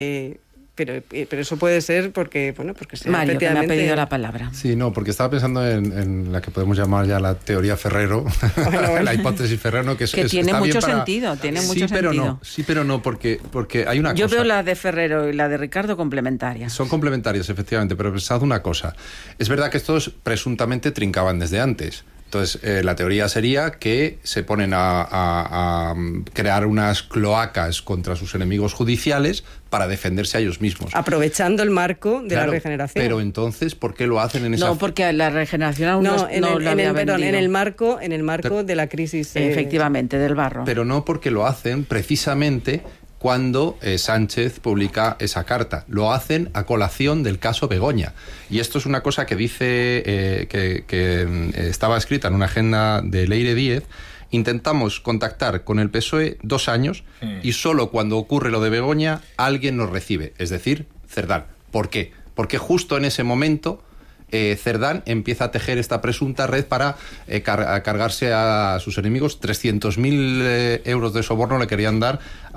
Pero eso puede ser porque, bueno, porque sea Mario, que me ha efectivamente... pedido la palabra. Sí, no, porque estaba pensando en la que podemos llamar ya la teoría Ferrero, Bueno. la hipótesis Ferrero, que tiene está mucho bien para... sentido, tiene sí, mucho pero sentido. No, sí, pero no, porque hay una Yo cosa. veo la de Ferrero y la de Ricardo complementarias. Son complementarias, efectivamente, pero pensad una cosa. Es verdad que estos presuntamente trincaban desde antes. Entonces, la teoría sería que se ponen a crear unas cloacas contra sus enemigos judiciales para defenderse a ellos mismos. Aprovechando el marco de la regeneración. Pero entonces, ¿por qué lo hacen en esa... No, porque la regeneración aún no la había vendido. En el marco de la crisis... Efectivamente, del barro. Pero no porque lo hacen precisamente cuando Sánchez publica esa carta. Lo hacen a colación del caso Begoña. Y esto es una cosa que dice que estaba escrita en una agenda de Leire Díez. Intentamos contactar con el PSOE 2 años y solo cuando ocurre lo de Begoña alguien nos recibe, es decir, Cerdán. ¿Por qué? Porque justo en ese momento Cerdán empieza a tejer esta presunta red para cargarse a sus enemigos. 300.000 euros de soborno le querían dar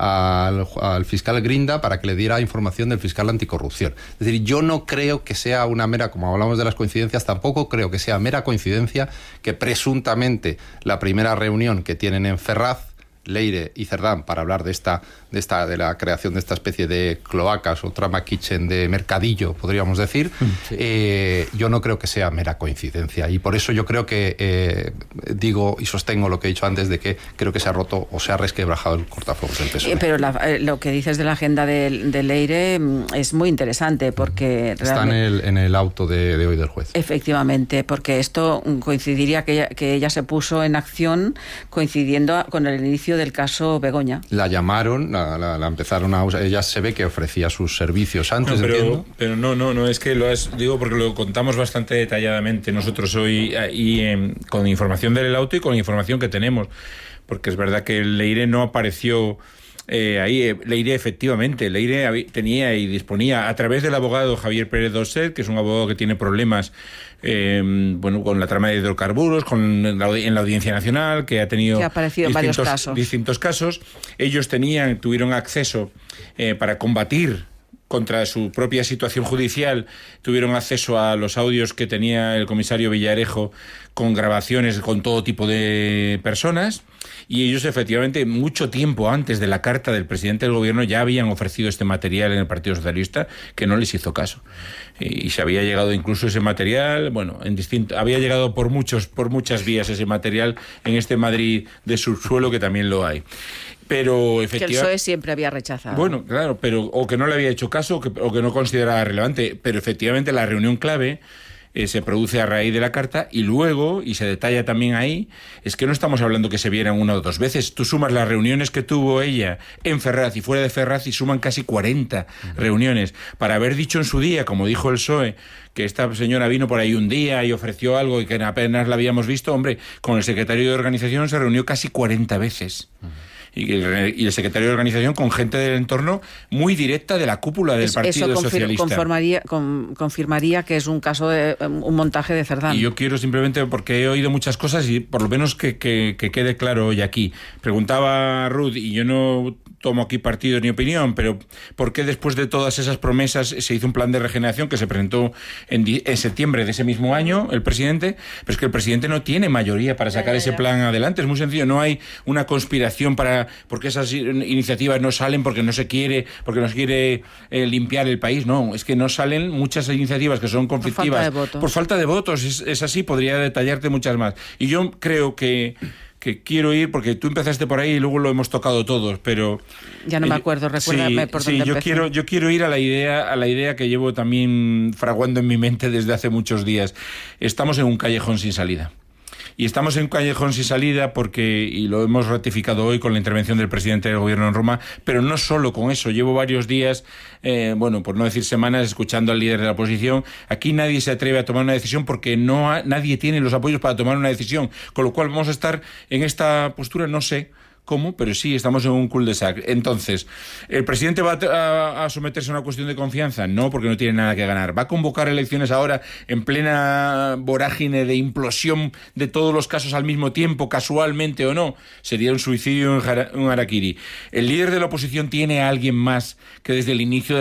al fiscal Grinda para que le diera información del fiscal anticorrupción. Es decir, yo no creo que sea una mera, como hablamos de las coincidencias, tampoco creo que sea mera coincidencia que presuntamente la primera reunión que tienen en Ferraz, Leire y Cerdán, para hablar de la creación de esta especie de cloacas o trama kitchen de mercadillo, podríamos decir, sí. Yo no creo que sea mera coincidencia, y por eso yo creo que digo y sostengo lo que he dicho antes, de que creo que se ha roto o se ha resquebrajado el cortafuegos del PSOE. Pero lo que dices de la agenda de Leire es muy interesante, porque está en el auto de hoy del juez. Efectivamente, porque esto coincidiría que ella se puso en acción coincidiendo con el inicio del caso Begoña. La llamaron, la empezaron a usar. Ella se ve que ofrecía sus servicios antes, entiendo. Pero no, es que digo porque lo contamos bastante detalladamente nosotros hoy, con información del auto y con la información que tenemos, porque es verdad que Leire no apareció ahí. Leire tenía y disponía, a través del abogado Javier Pérez Dosset, que es un abogado que tiene problemas con la trama de hidrocarburos, en la Audiencia Nacional, que ha tenido distintos casos. Ellos tuvieron acceso para combatir contra su propia situación judicial, tuvieron acceso a los audios que tenía el comisario Villarejo con grabaciones con todo tipo de personas, y ellos efectivamente mucho tiempo antes de la carta del presidente del gobierno ya habían ofrecido este material en el Partido Socialista, que no les hizo caso, y se había llegado incluso ese material, había llegado por muchas vías ese material en este Madrid de subsuelo, que también lo hay. Pero efectivamente, que el PSOE siempre había rechazado. Bueno, claro, o que no le había hecho caso, o que no consideraba relevante. Pero efectivamente la reunión clave se produce a raíz de la carta, y luego, y se detalla también ahí, es que no estamos hablando que se vieran 1 o 2 veces. Tú sumas las reuniones que tuvo ella en Ferraz y fuera de Ferraz y suman casi 40 reuniones. Para haber dicho en su día, como dijo el PSOE, que esta señora vino por ahí un día y ofreció algo y que apenas la habíamos visto, hombre, con el secretario de organización se reunió casi 40 veces. Y el secretario de organización con gente del entorno muy directa de la cúpula del Partido Socialista. Confirmaría que es un caso de un montaje de Cerdán. Y yo quiero simplemente, porque he oído muchas cosas y por lo menos que quede claro hoy aquí. Preguntaba Ruth, y yo no tomo aquí partido ni opinión, pero ¿por qué después de todas esas promesas se hizo un plan de regeneración que se presentó en septiembre de ese mismo año el presidente? Pero es que el presidente no tiene mayoría para sacar ese plan adelante. Es muy sencillo, no hay una conspiración porque esas iniciativas no salen porque no se quiere limpiar el país. No, es que no salen muchas iniciativas que son conflictivas por falta de votos. Es así, podría detallarte muchas más. Y yo creo que quiero ir, porque tú empezaste por ahí y luego lo hemos tocado todos, pero ya no me acuerdo, recuérdame por dónde empezó. Yo quiero ir a la idea que llevo también fraguando en mi mente desde hace muchos días. Estamos en un callejón sin salida. Y estamos en un callejón sin salida y lo hemos ratificado hoy con la intervención del presidente del gobierno en Roma, pero no solo con eso. Llevo varios días, por no decir semanas, escuchando al líder de la oposición. Aquí nadie se atreve a tomar una decisión porque nadie tiene los apoyos para tomar una decisión, con lo cual vamos a estar en esta postura, no sé cómo, pero sí, estamos en un cul-de-sac. Entonces, ¿el presidente va a someterse a una cuestión de confianza? No, porque no tiene nada que ganar. ¿Va a convocar elecciones ahora en plena vorágine de implosión de todos los casos al mismo tiempo, casualmente o no? Sería un suicidio, un harakiri. ¿El líder de la oposición tiene a alguien más que desde el inicio de